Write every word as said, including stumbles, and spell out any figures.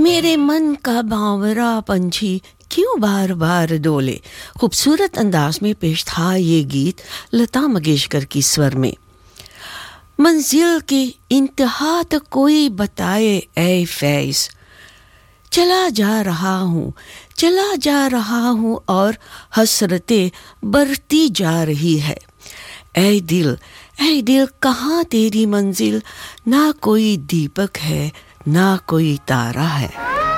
मेरे मन का बावरा पंछी क्यों बार बार डोले। खूबसूरत अंदाज में पेश था ये गीत लता मंगेशकर की स्वर में। मंजिल की इंतहा तो कोई बताए ऐ फैज़, चला जा रहा हूँ चला जा रहा हूँ और हसरतें बढ़ती जा रही है। ऐ दिल ऐ दिल कहाँ तेरी मंजिल, ना कोई दीपक है ना कोई तारा है।